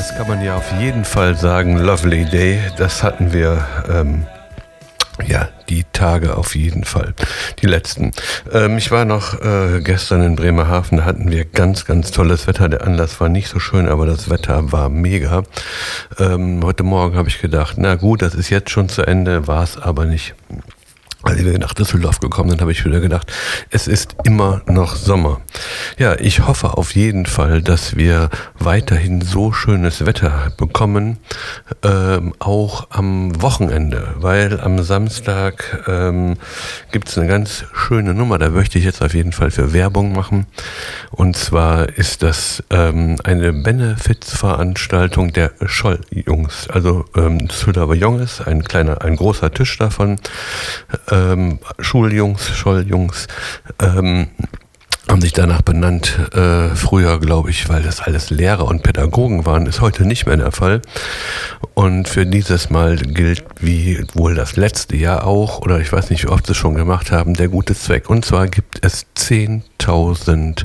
Das kann man ja auf jeden Fall sagen. Lovely Day, das hatten wir, die Tage auf jeden Fall. Die letzten. Ich war noch gestern in Bremerhaven, da hatten wir ganz, ganz tolles Wetter. Der Anlass war nicht so schön, aber das Wetter war mega. Heute Morgen habe ich gedacht, na gut, das ist jetzt schon zu Ende, war es aber nicht. Als wir nach Düsseldorf gekommen sind, habe ich wieder gedacht, es ist immer noch Sommer. Ja, ich hoffe auf jeden Fall, dass wir weiterhin so schönes Wetter bekommen, auch am Wochenende, weil am Samstag gibt es eine ganz schöne Nummer, da möchte ich jetzt auf jeden Fall für Werbung machen. Und zwar ist das eine Benefizveranstaltung der Scholl-Jungs, also Züller Jungs, ein großer Tisch davon. Schuljungs, Scholljungs, haben sich danach benannt, früher glaube ich, weil das alles Lehrer und Pädagogen waren, ist heute nicht mehr der Fall. Und für dieses Mal gilt, wie wohl das letzte Jahr auch, oder ich weiß nicht, wie oft sie es schon gemacht haben, der gute Zweck. Und zwar gibt es 10.000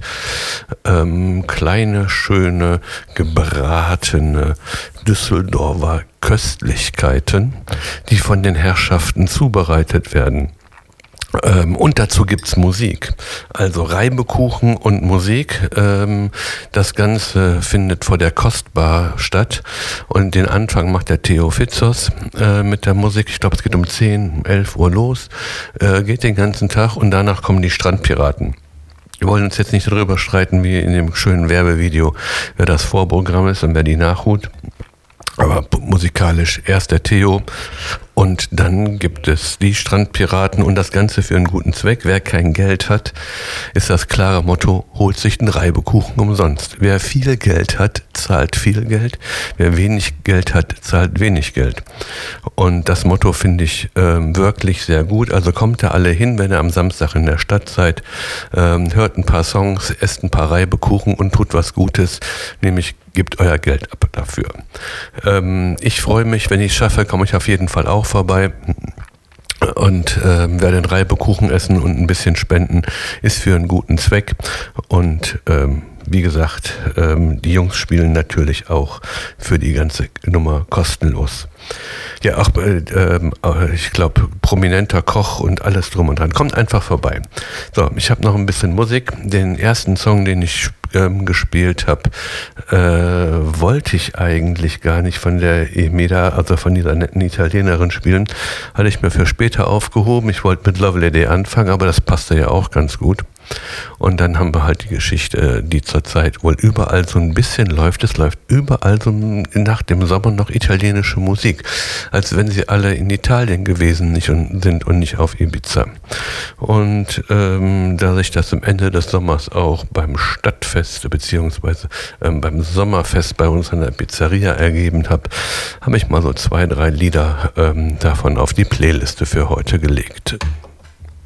kleine, schöne, gebratene Düsseldorfer Köstlichkeiten, die von den Herrschaften zubereitet werden. Und dazu gibt's Musik, also Reibekuchen und Musik. Das Ganze findet vor der Kostbar statt und den Anfang macht der Theo Fitzos mit der Musik. Ich glaube, es geht um 10, 11 Uhr los, geht den ganzen Tag und danach kommen die Strandpiraten. Wir wollen uns jetzt nicht darüber streiten, wie in dem schönen Werbevideo, wer das Vorprogramm ist und wer die nachholt. Aber musikalisch erst der Theo und dann gibt es die Strandpiraten und das Ganze für einen guten Zweck. Wer kein Geld hat, ist das klare Motto, holt sich den Reibekuchen umsonst. Wer viel Geld hat, zahlt viel Geld. Wer wenig Geld hat, zahlt wenig Geld. Und das Motto finde ich wirklich sehr gut. Also kommt da alle hin, wenn ihr am Samstag in der Stadt seid, hört ein paar Songs, esst ein paar Reibekuchen und tut was Gutes, nämlich gebt euer Geld ab dafür. Ich freue mich, wenn ich es schaffe, komme ich auf jeden Fall auch vorbei und werde den Reibekuchen essen und ein bisschen spenden, ist für einen guten Zweck und wie gesagt, die Jungs spielen natürlich auch für die ganze Nummer kostenlos. Ja, auch ich glaube, prominenter Koch und alles drum und dran. Kommt einfach vorbei. So, ich habe noch ein bisschen Musik. Den ersten Song, den ich gespielt habe, wollte ich eigentlich gar nicht von der Emeda, also von dieser netten Italienerin spielen. Hatte ich mir für später aufgehoben. Ich wollte mit Lovely Day anfangen, aber das passte ja auch ganz gut. Und dann haben wir halt die Geschichte, die zurzeit wohl überall so ein bisschen läuft. Es läuft überall so nach dem Sommer noch italienische Musik, als wenn sie alle in Italien gewesen sind und nicht auf Ibiza. Und da sich das am Ende des Sommers auch beim Stadtfest beziehungsweise beim Sommerfest bei uns in der Pizzeria ergeben habe ich mal so 2, 3 Lieder davon auf die Playliste für heute gelegt.